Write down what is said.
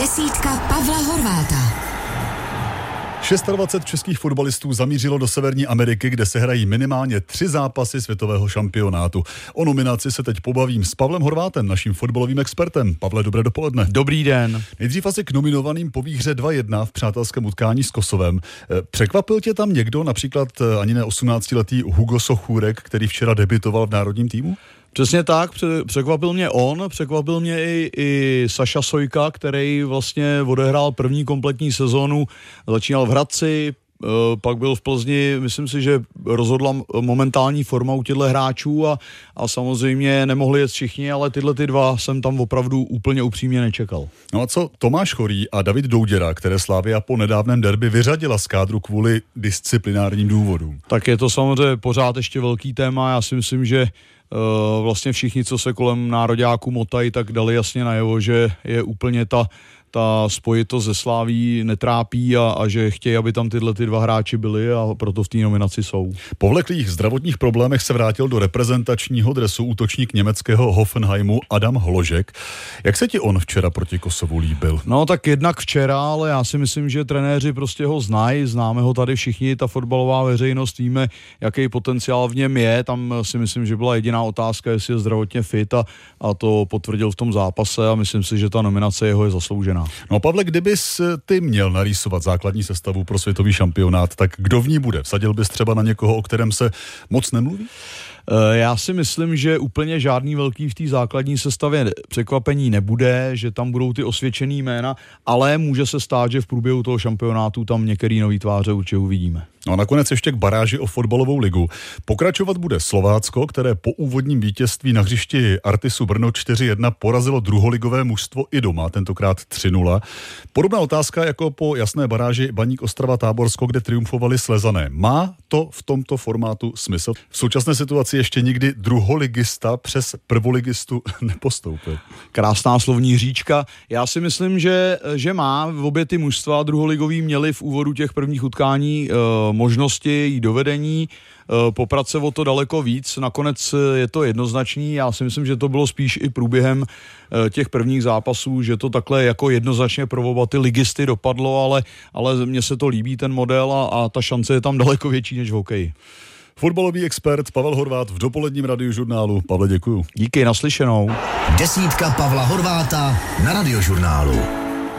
Desítka Pavla Horváta. 26 českých fotbalistů zamířilo do Severní Ameriky, kde se hrají minimálně 3 zápasy světového šampionátu. O nominaci se teď pobavím s Pavlem Horvátem, naším fotbalovým expertem. Pavle, dobré dopoledne. Dobrý den. Nejdřív asi k nominovaným po výhře 2-1 v přátelském utkání s Kosovem. Překvapil tě tam někdo, například ani ne 18letý Hugo Sochůrek, který včera debutoval v národním týmu? Přesně tak, překvapil mě on, překvapil mě i Saša Sojka, který vlastně odehrál první kompletní sezónu, začínal v Hradci, pak byl v Plzni, myslím si, že rozhodla momentální forma u těchto hráčů a samozřejmě nemohli jet všichni, ale tyhle ty dva jsem tam opravdu úplně upřímně nečekal. No a co Tomáš Chorý a David Douděra, které Slavia po nedávném derby vyřadila z kádru kvůli disciplinárním důvodům? Tak je to samozřejmě pořád ještě velký téma, já si myslím, že vlastně všichni, co se kolem nároďáků motají, tak dali jasně najevo, že je úplně ta spojitost ze Slaví netrápí a že chtějí, aby tam tyhle ty dva hráči byli a proto v té nominaci jsou. Po vleklých zdravotních problémech se vrátil do reprezentačního dresu útočník německého Hoffenheimu Adam Hložek. Jak se ti on včera proti Kosovu líbil? No tak jednak včera, ale já si myslím, že trenéři prostě ho znají, známe ho tady všichni, ta fotbalová veřejnost, víme, jaký potenciál v něm je, tam si myslím, že byla jediná otázka, jestli je zdravotně fit a to potvrdil v tom zápase a myslím si, že ta nominace jeho je zasloužená. No Pavle, kdybys ty měl narýsovat základní sestavu pro světový šampionát, tak kdo v ní bude? Vsadil bys třeba na někoho, o kterém se moc nemluví? Já si myslím, že úplně žádný velký v té základní sestavě překvapení nebude, že tam budou ty osvědčený jména, ale může se stát, že v průběhu toho šampionátu tam některý nový tváře určitě uvidíme. No a nakonec ještě k baráži o fotbalovou ligu. Pokračovat bude Slovácko, které po úvodním vítězství na hřišti Artisu Brno 4-1 porazilo druholigové mužstvo i doma, tentokrát 3-0. Podobná otázka jako po jasné baráži Baník Ostrava Táborsko, kde triumfovali Slezané. Má to v tomto formátu smysl? V současné situaci ještě nikdy druholigista přes prvoligistu nepostoupil. Krásná slovní hříčka. Já si myslím, že má. Obě ty mužstva druholigový měli v úvodu těch prvních utkání možnosti jí dovedení, poprat se o to daleko víc. Nakonec je to jednoznačný. Já si myslím, že to bylo spíš i průběhem těch prvních zápasů, že to takhle jako jednoznačně pro oba ty ligisty dopadlo, ale mně se to líbí ten model a ta šance je tam daleko větší než v hokeji. Fotbalový expert Pavel Horvát v dopoledním Radiožurnálu. Pavle, děkuju. Díky, naslyšenou. Desítka Pavla Horváta na Radiožurnálu.